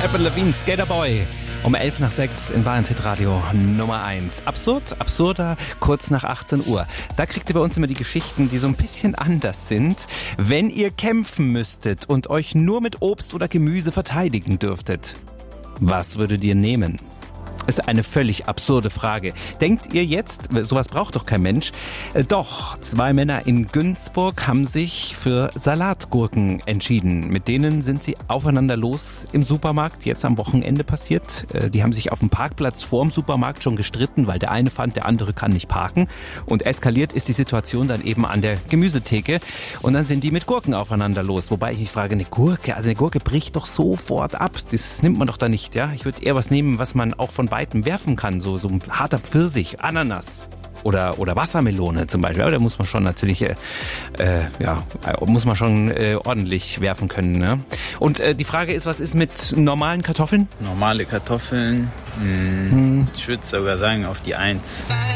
Avril Lavigne, Skater Boy. Um 6:11 in Bayern Hitradio Nummer 1. Absurd, absurder, kurz nach 18 Uhr. Da kriegt ihr bei uns immer die Geschichten, die so ein bisschen anders sind. Wenn ihr kämpfen müsstet und euch nur mit Obst oder Gemüse verteidigen dürftet, was würdet ihr nehmen? Ist eine völlig absurde Frage. Denkt ihr jetzt, sowas braucht doch kein Mensch? Doch, 2 Männer in Günzburg haben sich für Salatgurken entschieden. Mit denen sind sie aufeinander los im Supermarkt, jetzt am Wochenende passiert. Die haben sich auf dem Parkplatz vorm Supermarkt schon gestritten, weil der eine fand, der andere kann nicht parken. Und eskaliert ist die Situation dann eben an der Gemüsetheke. Und dann sind die mit Gurken aufeinander los. Wobei ich mich frage, eine Gurke bricht doch sofort ab. Das nimmt man doch da nicht, ja? Ich würde eher was nehmen, was man auch von Weitem werfen kann, so ein harter Pfirsich, Ananas oder Wassermelone zum Beispiel. Aber da muss man schon natürlich, ordentlich werfen können. Ne? Und die Frage ist, was ist mit normalen Kartoffeln? Normale Kartoffeln, ich würde sogar sagen auf die 1.